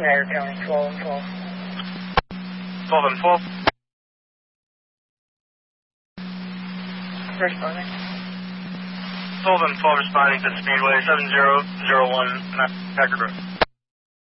United County, 12 and 12. 12 and 12. Responding. 12 and 12 responding to Speedway 7001 Packard Road.